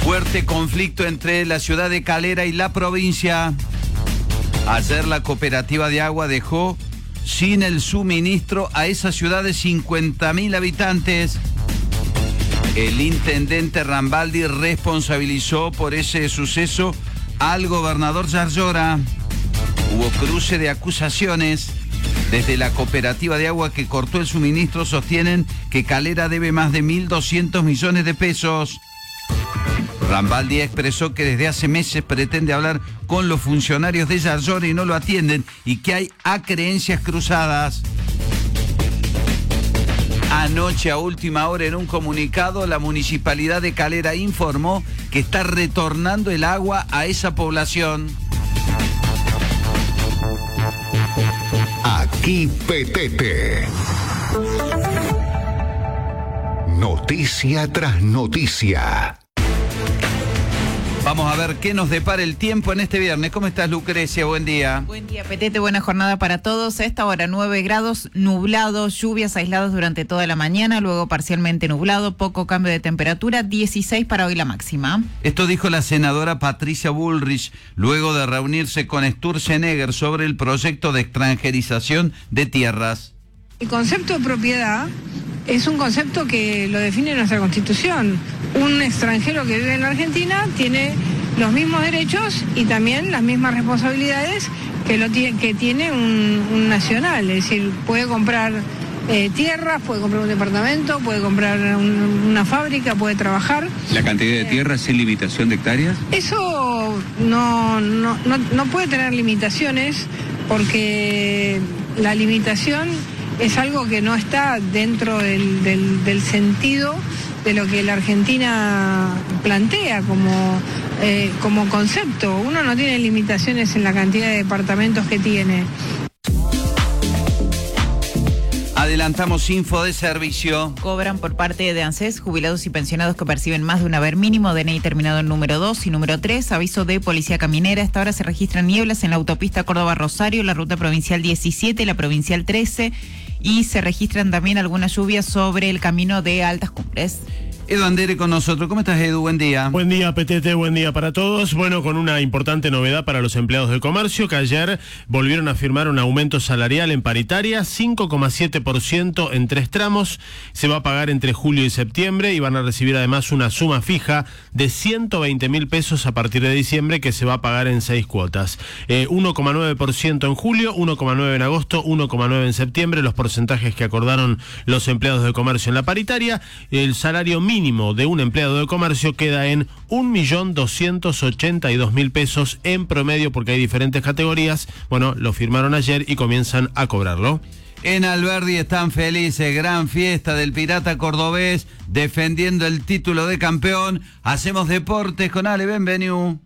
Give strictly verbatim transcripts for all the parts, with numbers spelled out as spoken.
Fuerte conflicto entre la ciudad de Calera y la provincia. Ayer la cooperativa de agua dejó sin el suministro a esa ciudad de cincuenta mil habitantes. El intendente Rambaldi responsabilizó por ese suceso al gobernador Yarlora. Hubo cruce de acusaciones. Desde la cooperativa de agua que cortó el suministro sostienen que Calera debe más de mil doscientos millones de pesos. Rambaldi expresó que desde hace meses pretende hablar con los funcionarios de Yarlora y no lo atienden y que hay acreencias cruzadas. Anoche a última hora en un comunicado la municipalidad de Calera informó que está retornando el agua a esa población. Aquí Petete. Noticia tras noticia. Vamos a ver qué nos depara el tiempo en este viernes. ¿Cómo estás, Lucrecia? Buen día. Buen día, Petete. Buena jornada para todos. A esta hora nueve grados, nublado, lluvias aisladas durante toda la mañana, luego parcialmente nublado, poco cambio de temperatura, dieciséis para hoy la máxima. Esto dijo la senadora Patricia Bullrich luego de reunirse con Sturzenegger sobre el proyecto de extranjerización de tierras. El concepto de propiedad es un concepto que lo define nuestra Constitución. Un extranjero que vive en la Argentina tiene los mismos derechos y también las mismas responsabilidades que, lo tiene, que tiene un, un nacional. Es decir, puede comprar eh, tierras, puede comprar un departamento, puede comprar un, una fábrica, puede trabajar. ¿La cantidad de tierras sin limitación de hectáreas? Eso no, no, no, no puede tener limitaciones porque la limitación es algo que no está dentro del, del, del sentido de lo que la Argentina plantea como, eh, como concepto. Uno no tiene limitaciones en la cantidad de departamentos que tiene. Adelantamos info de servicio. Cobran por parte de ANSES jubilados y pensionados que perciben más de un haber mínimo, D N I terminado en número dos y número tres. Aviso de Policía Caminera. A esta hora se registran nieblas en la autopista Córdoba-Rosario, la ruta provincial diecisiete, la provincial trece. Y se registran también algunas lluvias sobre el camino de Altas Cumbres. Edu Andere con nosotros. ¿Cómo estás, Edu? Buen día. Buen día, Petete. Buen día para todos. Bueno, con una importante novedad para los empleados del comercio, que ayer volvieron a firmar un aumento salarial en paritaria, cinco coma siete por ciento en tres tramos. Se va a pagar entre julio y septiembre y van a recibir además una suma fija de ciento veinte mil pesos a partir de diciembre, que se va a pagar en seis cuotas. Eh, uno coma nueve por ciento en julio, uno coma nueve por ciento en agosto, uno coma nueve por ciento en septiembre, los porcentajes que acordaron los empleados del comercio en la paritaria. El salario mínimo mínimo de un empleado de comercio queda en un millón doscientos ochenta y dos mil pesos en promedio, porque hay diferentes categorías. Bueno, lo firmaron ayer y comienzan a cobrarlo. En Alberdi están felices, gran fiesta del Pirata Cordobés, defendiendo el título de campeón. Hacemos deportes con Ale, bienvenido.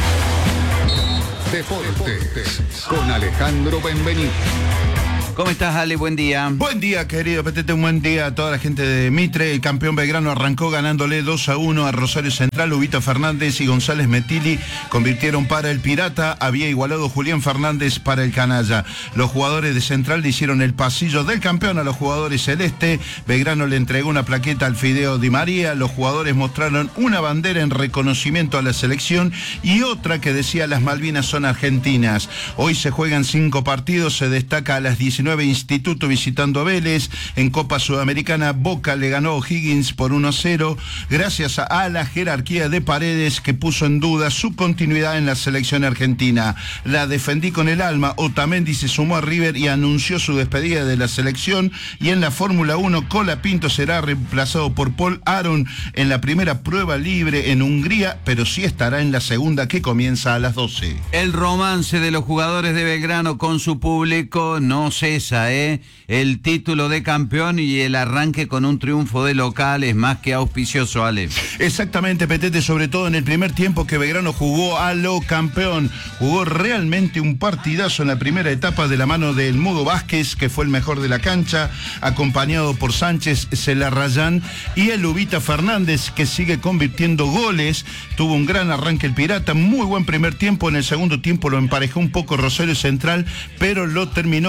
Deportes con Alejandro Benvenido. ¿Cómo estás, Ale? Buen día. Buen día, querido Petete, un buen día a toda la gente de Mitre. El campeón Belgrano arrancó ganándole dos a uno a Rosario Central. Ubita Fernández y González Metili convirtieron para el Pirata. Había igualado Julián Fernández para el Canalla. Los jugadores de Central le hicieron el pasillo del campeón a los jugadores celeste. Belgrano le entregó una plaqueta al Fideo Di María. Los jugadores mostraron una bandera en reconocimiento a la selección y otra que decía: las Malvinas son argentinas. Hoy se juegan cinco partidos. Se destaca a las diecinueve Instituto visitando a Vélez. En Copa Sudamericana, Boca le ganó a O'Higgins por uno a cero, gracias a la jerarquía de Paredes, que puso en duda su continuidad en la selección argentina. La defendí con el alma. Otamendi se sumó a River y anunció su despedida de la selección. Y en la Fórmula uno, Colapinto será reemplazado por Paul Aron en la primera prueba libre en Hungría, pero sí estará en la segunda, que comienza a las doce. El romance de los jugadores de Belgrano con su público no se Esa, ¿eh? El título de campeón y el arranque con un triunfo de local es más que auspicioso, Ale. Exactamente, Petete, sobre todo en el primer tiempo, que Belgrano jugó a lo campeón. Jugó realmente un partidazo en la primera etapa de la mano del Mudo Vázquez, que fue el mejor de la cancha, acompañado por Sánchez, Celarrayán y el Ubita Fernández, que sigue convirtiendo goles. Tuvo un gran arranque el Pirata, muy buen primer tiempo. En el segundo tiempo lo emparejó un poco Rosario Central, pero lo terminó ganando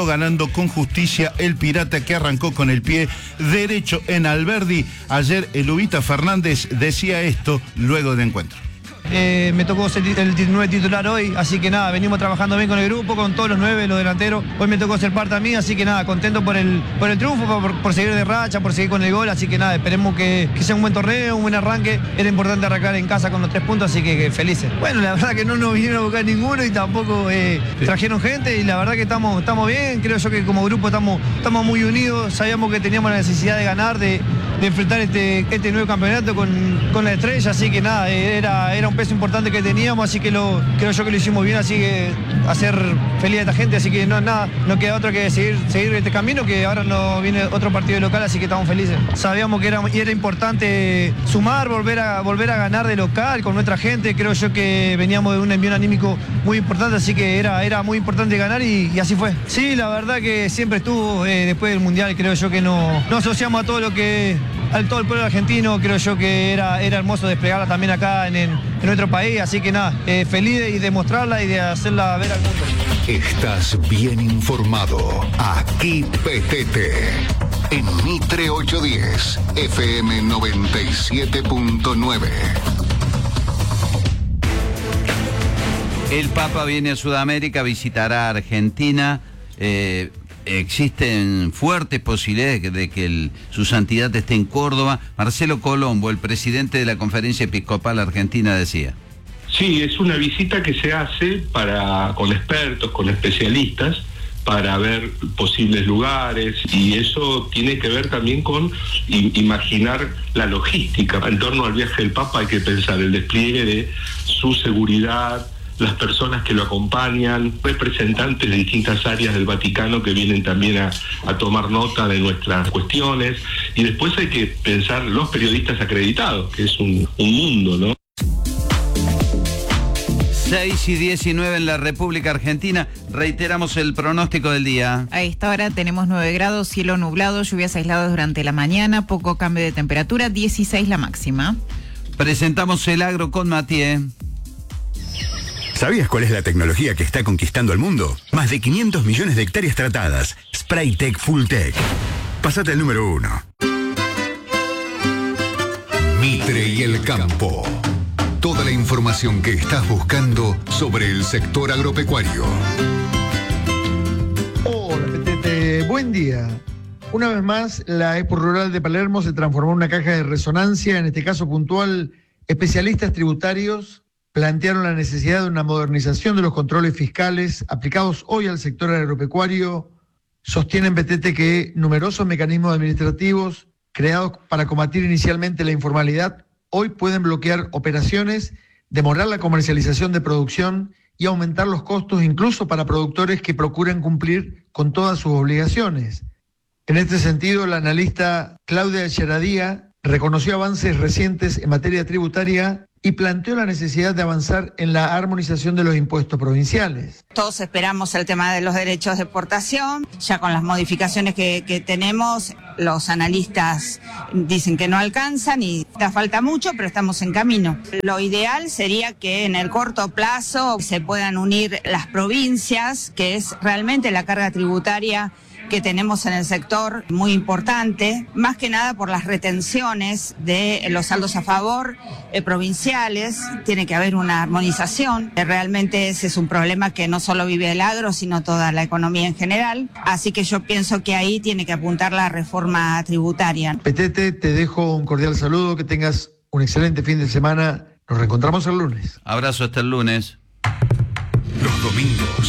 con justicia el Pirata, que arrancó con el pie derecho en Alberdi. Ayer el Ubita Fernández decía esto luego del encuentro. Eh, me tocó ser el nueve titular hoy, así que nada, venimos trabajando bien con el grupo, con todos los nueve, los delanteros. Hoy me tocó ser parte a mí, así que nada, contento por el, por el triunfo, por, por seguir de racha, por seguir con el gol, así que nada, esperemos que, que sea un buen torneo, un buen arranque. Era importante arrancar en casa con los tres puntos, así que, que felices. Bueno, la verdad que no nos vinieron a buscar ninguno y tampoco eh, sí. trajeron gente, y la verdad que estamos, estamos bien. Creo yo que como grupo estamos, estamos muy unidos, sabíamos que teníamos la necesidad de ganar, de, de enfrentar este, este nuevo campeonato con, con la estrella, así que nada, era, era un peso importante que teníamos, así que lo, creo yo que lo hicimos bien, así que hacer feliz a esta gente, así que no nada, no queda otro que seguir, seguir este camino, que ahora no viene otro partido local, así que estamos felices. Sabíamos que era, era importante sumar, volver a, volver a ganar de local con nuestra gente. Creo yo que veníamos de un envío anímico muy importante, así que era, era muy importante ganar y, y así fue. Sí, la verdad que siempre estuvo eh, después del Mundial, creo yo que no, no asociamos a todo lo que al todo el pueblo argentino. Creo yo que era, era hermoso desplegarla también acá en, en, en nuestro país, así que nada, eh, feliz de, de mostrarla y de hacerla ver al mundo. Estás bien informado. Aquí P T T. En Mitre ochocientos diez, F M noventa y siete punto nueve. El Papa viene a Sudamérica, visitará Argentina. Eh, existen fuertes posibilidades de que el, su santidad esté en Córdoba. Marcelo Colombo, el presidente de la Conferencia Episcopal Argentina, decía. Sí, es una visita que se hace para con expertos, con especialistas, para ver posibles lugares, y eso tiene que ver también con i- imaginar la logística. En torno al viaje del Papa hay que pensar el despliegue de su seguridad, las personas que lo acompañan, representantes de distintas áreas del Vaticano que vienen también a, a tomar nota de nuestras cuestiones, y después hay que pensar los periodistas acreditados, que es un, un mundo, ¿no? seis y diecinueve en la República Argentina. Reiteramos el pronóstico del día. A esta hora tenemos nueve grados, cielo nublado, lluvias aisladas durante la mañana, poco cambio de temperatura, dieciséis la máxima. Presentamos el agro con Matié. ¿Sabías cuál es la tecnología que está conquistando el mundo? Más de quinientos millones de hectáreas tratadas. Spraytec Fulltech. Pásate al número uno. Mitre y el campo. Toda la información que estás buscando sobre el sector agropecuario. Hola, Petete. Buen día. Una vez más, la Expo Rural de Palermo se transformó en una caja de resonancia. En este caso puntual, especialistas tributarios plantearon la necesidad de una modernización de los controles fiscales aplicados hoy al sector agropecuario. Sostienen, Petete, que numerosos mecanismos administrativos creados para combatir inicialmente la informalidad hoy pueden bloquear operaciones, demorar la comercialización de producción y aumentar los costos incluso para productores que procuran cumplir con todas sus obligaciones. En este sentido, la analista Claudia Echeradía reconoció avances recientes en materia tributaria y planteó la necesidad de avanzar en la armonización de los impuestos provinciales. Todos esperamos el tema de los derechos de exportación. Ya con las modificaciones que, que tenemos, los analistas dicen que no alcanzan y da falta mucho, pero estamos en camino. Lo ideal sería que en el corto plazo se puedan unir las provincias, que es realmente la carga tributaria que tenemos en el sector muy importante, más que nada por las retenciones de los saldos a favor eh, provinciales. Tiene que haber una armonización. Eh, realmente ese es un problema que no solo vive el agro, sino toda la economía en general. Así que yo pienso que ahí tiene que apuntar la reforma tributaria. Petete, te dejo un cordial saludo, que tengas un excelente fin de semana. Nos reencontramos el lunes. Abrazo hasta el lunes. Los domingos